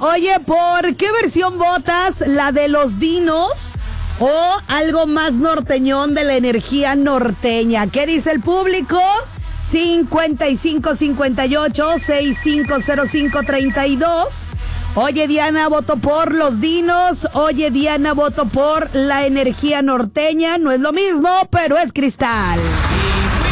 Oye, ¿por qué versión votas? ¿La de los dinos o algo más norteñón de la energía norteña? ¿Qué dice el público? 5558-650532. Oye, Diana, voto por los dinos. Oye, Diana, voto por la energía norteña. No es lo mismo, pero es cristal.